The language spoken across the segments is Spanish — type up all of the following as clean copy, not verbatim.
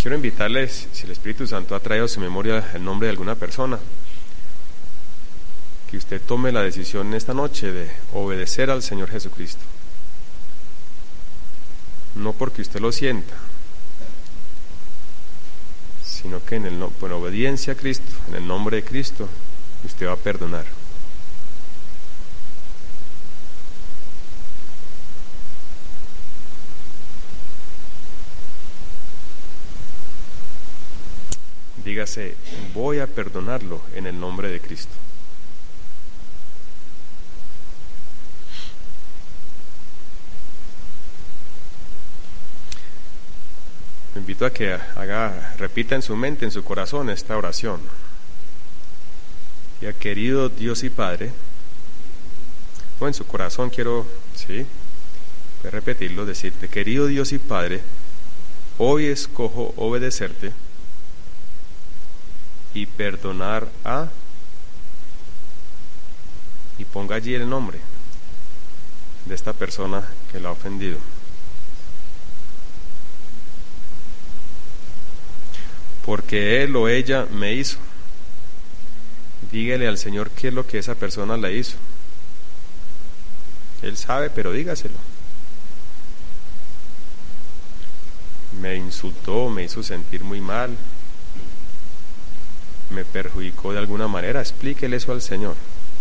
quiero invitarles, si el Espíritu Santo ha traído a su memoria el nombre de alguna persona, que usted tome la decisión esta noche de obedecer al Señor Jesucristo. No porque usted lo sienta, sino que por obediencia a Cristo, en el nombre de Cristo, usted va a perdonar. Dígase, voy a perdonarlo en el nombre de Cristo. Me invito a que repita en su mente, en su corazón, esta oración. Ya, querido Dios y Padre, o en su corazón quiero repetirlo, decirte, querido Dios y Padre, hoy escojo obedecerte y perdonar y ponga allí el nombre de esta persona que la ha ofendido. Porque él o ella me hizo. Dígale al Señor qué es lo que esa persona le hizo. Él sabe, pero dígaselo. Me insultó, me hizo sentir muy mal, me perjudicó de alguna manera. Explíquele eso al Señor.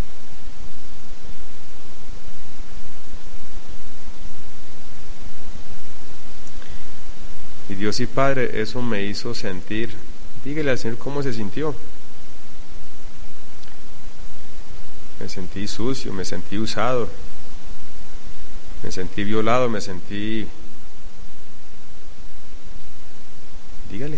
Y Dios y Padre, eso me hizo sentir. Dígale al Señor cómo se sintió. Me sentí sucio, me sentí usado, me sentí violado, me sentí. Dígale.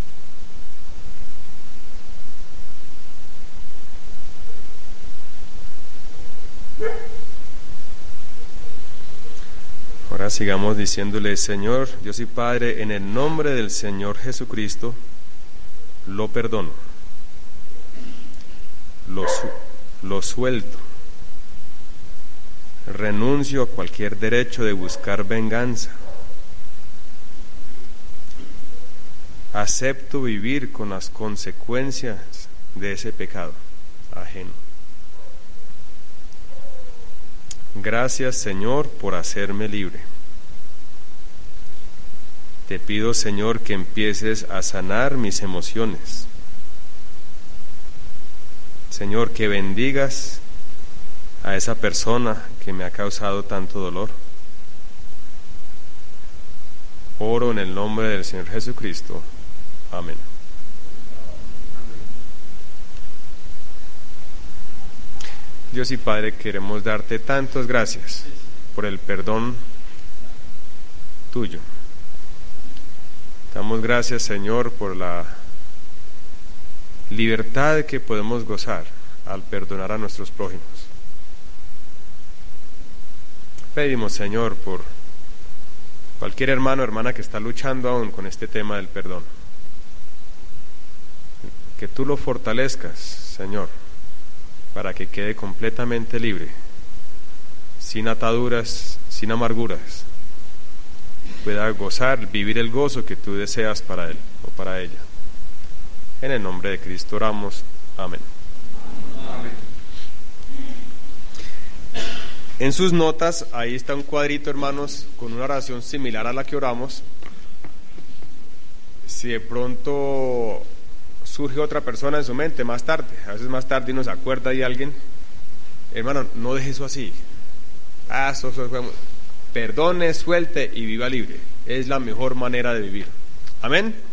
Ahora sigamos diciéndole, Señor, Dios y Padre, en el nombre del Señor Jesucristo, lo perdono, lo suelto, renuncio a cualquier derecho de buscar venganza, acepto vivir con las consecuencias de ese pecado ajeno. Gracias, Señor, por hacerme libre. Te pido, Señor, que empieces a sanar mis emociones. Señor, que bendigas a esa persona que me ha causado tanto dolor. Oro en el nombre del Señor Jesucristo. Amén. Dios y Padre, queremos darte tantas gracias por el perdón tuyo. Damos gracias, Señor, por la libertad que podemos gozar al perdonar a nuestros prójimos. Pedimos, Señor, por cualquier hermano o hermana que está luchando aún con este tema del perdón, que tú lo fortalezcas, Señor, para que quede completamente libre, sin ataduras, sin amarguras, pueda gozar, vivir el gozo que tú deseas para él o para ella. En el nombre de Cristo oramos. Amén. Amén. En sus notas, ahí está un cuadrito, hermanos, con una oración similar a la que oramos. Si de pronto surge otra persona en su mente más tarde, a veces más tarde uno se acuerda de alguien, hermano, no deje eso así. Perdone, suelte y viva libre. Es la mejor manera de vivir. Amén.